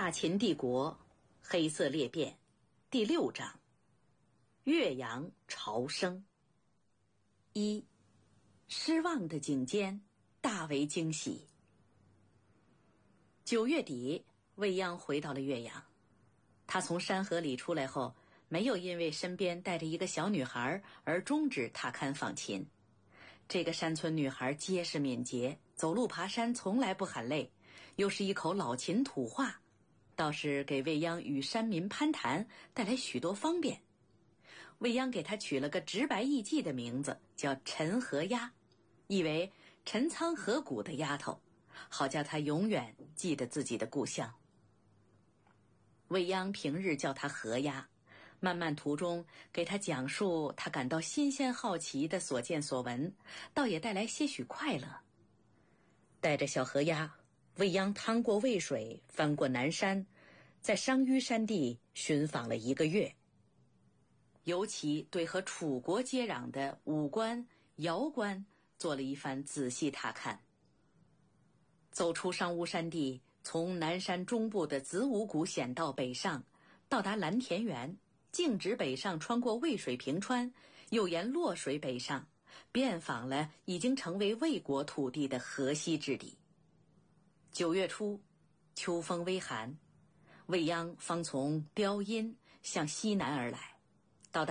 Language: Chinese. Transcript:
大秦帝国黑色裂变第6章岳阳朝生。1. 失望的景监大为惊喜。9月底，未央回到了岳阳。他从山河里出来后，没有因为身边带着一个小女孩而终止踏勘访秦。这个山村女孩结实敏捷，走路爬山从来不喊累，又是一口老秦土话，倒是给未央与山民攀谈带来许多方便。未央给她取了个直白易记的名字，叫陈和丫，意为陈仓河谷的丫头，好叫她永远记得自己的故乡。未央平日叫她和丫，漫漫途中给她讲述她感到新鲜好奇的所见所闻，倒也带来些许快乐。带着小和丫，未央趟过渭水，翻过南山，在商於山地寻访了1个月，尤其对和楚国接壤的武关、瑶关做了一番仔细踏勘。走出商於山地，从南山中部的子午谷险道北上，到达蓝田园，径直北上，穿过渭水平川，又沿洛水北上，遍访了已经成为魏国土地的河西之地。9月初，秋风微寒，未央方从雕阴向西南而来。